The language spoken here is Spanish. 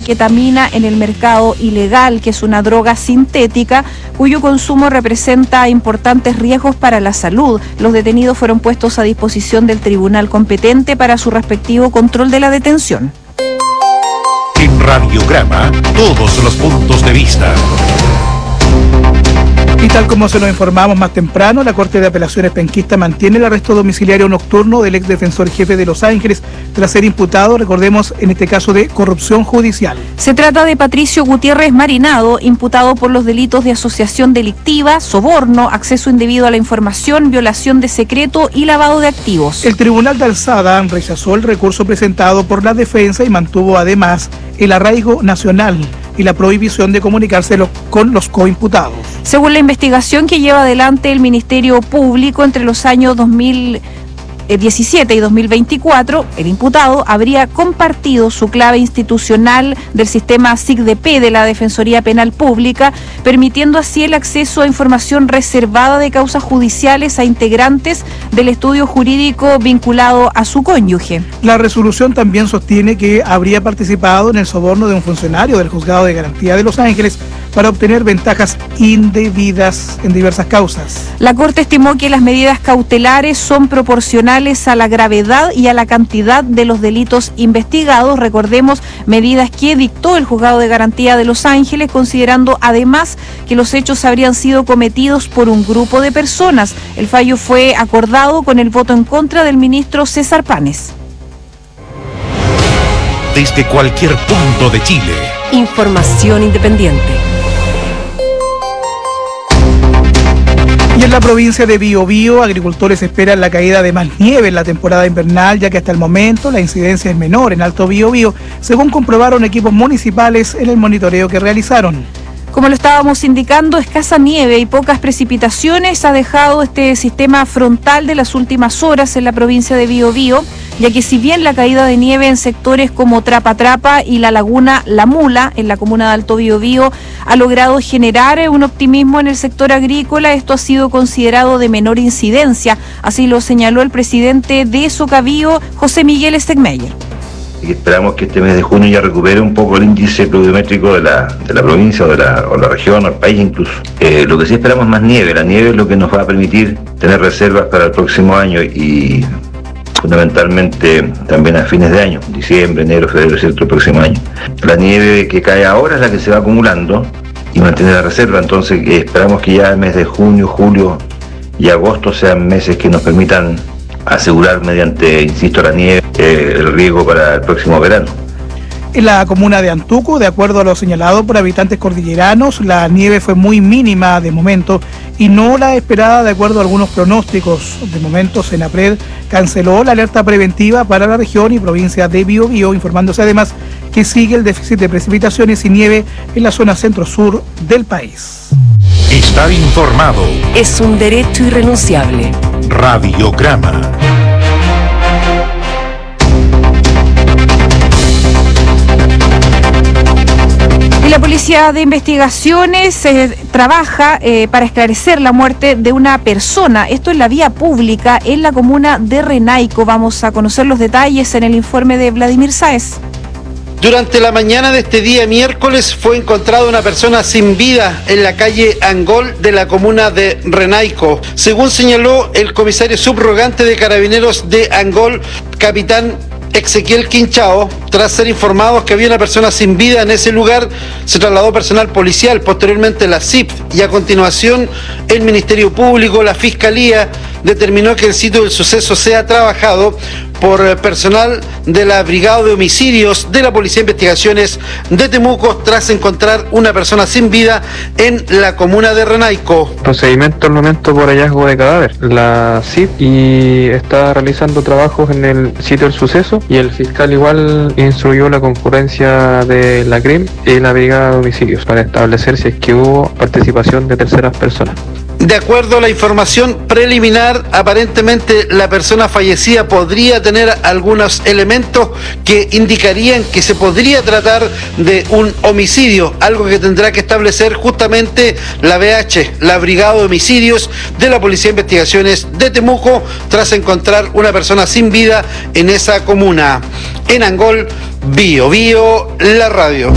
ketamina en el mercado ilegal, que es una droga sintética cuyo consumo representa importantes riesgos para la salud. Los detenidos fueron puestos a disposición del tribunal competente para su respectivo control de la detención. En Radiograma, todos los puntos de vista. Y tal como se lo informamos más temprano, la Corte de Apelaciones penquista mantiene el arresto domiciliario nocturno del exdefensor jefe de Los Ángeles tras ser imputado, recordemos, en este caso de corrupción judicial. Se trata de Patricio Gutiérrez Marinado, imputado por los delitos de asociación delictiva, soborno, acceso indebido a la información, violación de secreto y lavado de activos. El Tribunal de Alzada rechazó el recurso presentado por la defensa y mantuvo además el arraigo nacional y la prohibición de comunicarse con los coimputados. Según la investigación que lleva adelante el Ministerio Público entre los años 2017 y 2024, el imputado habría compartido su clave institucional del sistema SIGDP de la Defensoría Penal Pública, permitiendo así el acceso a información reservada de causas judiciales a integrantes del estudio jurídico vinculado a su cónyuge. La resolución también sostiene que habría participado en el soborno de un funcionario del Juzgado de Garantía de Los Ángeles para obtener ventajas indebidas en diversas causas. La Corte estimó que las medidas cautelares son proporcionales a la gravedad y a la cantidad de los delitos investigados. Recordemos, medidas que dictó el Juzgado de Garantía de Los Ángeles, considerando además que los hechos habrían sido cometidos por un grupo de personas. El fallo fue acordado con el voto en contra del ministro César Panes. Desde cualquier punto de Chile. Información independiente. Y en la provincia de Biobío, agricultores esperan la caída de más nieve en la temporada invernal, ya que hasta el momento la incidencia es menor en Alto Biobío, según comprobaron equipos municipales en el monitoreo que realizaron. Como lo estábamos indicando, escasa nieve y pocas precipitaciones ha dejado este sistema frontal de las últimas horas en la provincia de Biobío, ya que si bien la caída de nieve en sectores como Trapa Trapa y la laguna La Mula, en la comuna de Alto Biobío, ha logrado generar un optimismo en el sector agrícola, esto ha sido considerado de menor incidencia, así lo señaló el presidente de Socabío, José Miguel Stegmeyer. Y esperamos que este mes de junio ya recupere un poco el índice pluviométrico de la provincia o la región o el país incluso. Lo que sí esperamos es más nieve. La nieve es lo que nos va a permitir tener reservas para el próximo año y fundamentalmente también a fines de año, diciembre, enero, febrero, ¿cierto? El próximo año. La nieve que cae ahora es la que se va acumulando y mantiene la reserva, entonces esperamos que ya el mes de junio, julio y agosto sean meses que nos permitan asegurar mediante, insisto, la nieve, el riego para el próximo verano. En la comuna de Antuco, de acuerdo a lo señalado por habitantes cordilleranos, la nieve fue muy mínima de momento y no la esperada de acuerdo a algunos pronósticos. De momento, Senapred canceló la alerta preventiva para la región y provincia de Biobío, informándose además que sigue el déficit de precipitaciones y nieve en la zona centro-sur del país. Estar informado es un derecho irrenunciable. Radiograma. Y la Policía de Investigaciones trabaja para esclarecer la muerte de una persona. Esto en la vía pública en la comuna de Renaico. Vamos a conocer los detalles en el informe de Vladimir Sáez. Durante la mañana de este día miércoles fue encontrada una persona sin vida en la calle Angol de la comuna de Renaico. Según señaló el comisario subrogante de Carabineros de Angol, capitán Ezequiel Quinchao, tras ser informados que había una persona sin vida en ese lugar, se trasladó personal policial, posteriormente la CIP y a continuación el Ministerio Público, la Fiscalía, determinó que el sitio del suceso sea trabajado por personal de la Brigada de Homicidios de la Policía de Investigaciones de Temuco tras encontrar una persona sin vida en la comuna de Renaico. Procedimiento al momento por hallazgo de cadáver. La CIP y está realizando trabajos en el sitio del suceso y el fiscal igual instruyó la concurrencia de la CRIM y la Brigada de Homicidios para establecer si es que hubo participación de terceras personas. De acuerdo a la información preliminar, aparentemente la persona fallecida podría tener algunos elementos que indicarían que se podría tratar de un homicidio, algo que tendrá que establecer justamente la BH, la Brigada de Homicidios de la Policía de Investigaciones de Temuco, tras encontrar una persona sin vida en esa comuna. En Angol, Biobío, la radio.